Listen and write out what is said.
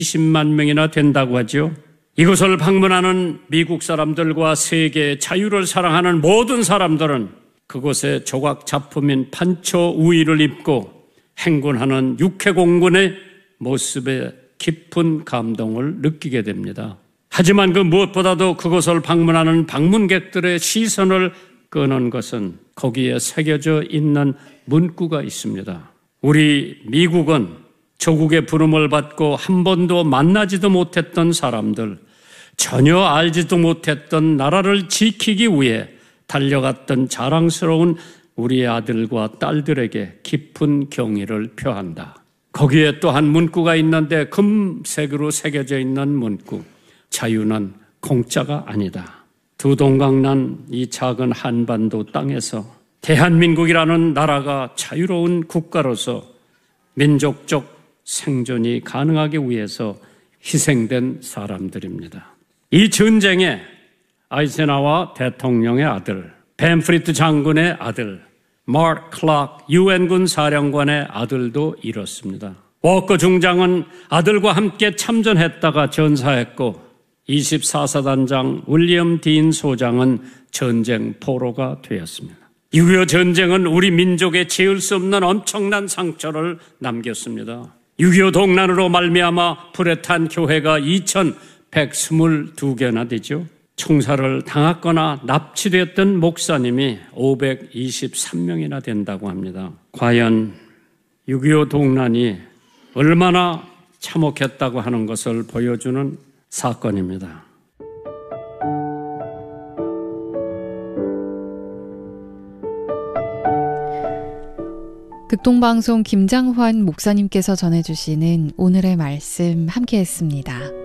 20만 명이나 된다고 하죠. 이곳을 방문하는 미국 사람들과 세계의 자유를 사랑하는 모든 사람들은 그곳의 조각 작품인 판초 우의를 입고 행군하는 육해공군의 모습에 깊은 감동을 느끼게 됩니다. 하지만 그 무엇보다도 그곳을 방문하는 방문객들의 시선을 끄는 것은 거기에 새겨져 있는 문구가 있습니다. 우리 미국은 조국의 부름을 받고 한 번도 만나지도 못했던 사람들, 전혀 알지도 못했던 나라를 지키기 위해 달려갔던 자랑스러운 우리 아들과 딸들에게 깊은 경의를 표한다. 거기에 또 한 문구가 있는데 금색으로 새겨져 있는 문구. 자유는 공짜가 아니다. 두 동강난 이 작은 한반도 땅에서 대한민국이라는 나라가 자유로운 국가로서 민족적 생존이 가능하기 위해서 희생된 사람들입니다. 이 전쟁에 아이젠하워 대통령의 아들, 벤프리트 장군의 아들, 마크 클락 유엔군 사령관의 아들도 잃었습니다. 워커 중장은 아들과 함께 참전했다가 전사했고 24사단장 윌리엄 딘 소장은 전쟁 포로가 되었습니다. 6.25 전쟁은 우리 민족에 지을 수 없는 엄청난 상처를 남겼습니다. 6.25 동란으로 말미암아 불에 탄 교회가 2122개나 되죠. 총살을 당했거나 납치됐던 목사님이 523명이나 된다고 합니다. 과연 6.25 동란이 얼마나 참혹했다고 하는 것을 보여주는 사건입니다. 극동방송 김장환 목사님께서 전해주시는 오늘의 말씀 함께했습니다.